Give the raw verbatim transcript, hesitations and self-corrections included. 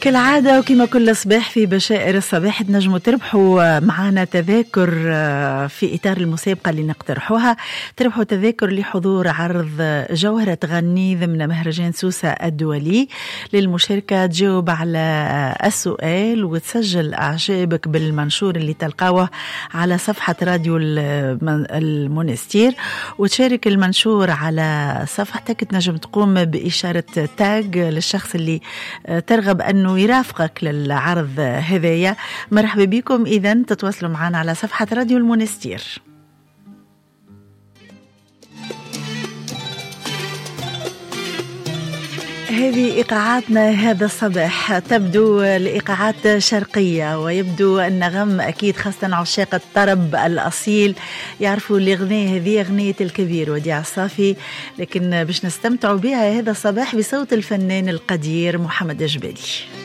كالعادة وكما كل صباح في بشائر الصباح تنجموا تربحوا معنا تذاكر في إطار المسابقة اللي نقترحوها. تربحوا تذاكر لحضور عرض جوهرة تغني ضمن مهرجان سوسة الدولي. للمشاركة تجاوب على السؤال وتسجل أعجابك بالمنشور اللي تلقاوه على صفحة راديو المونستير وتشارك المنشور على صفحتك. تنجم تقوم بإشارة تاج للشخص اللي ترغب أنه يرافقك للعرض هذايا. مرحبا بكم. إذن تتواصلوا معنا على صفحة راديو المونستير. هذه إيقاعاتنا هذا الصباح تبدو الإيقاعات شرقية، ويبدو النغم أكيد خاصة عشاق الطرب الأصيل يعرفوا الأغنية هذه أغنية الكبير وديع الصافي، لكن باش نستمتعوا بها هذا الصباح بصوت الفنان القدير محمد الجبالي.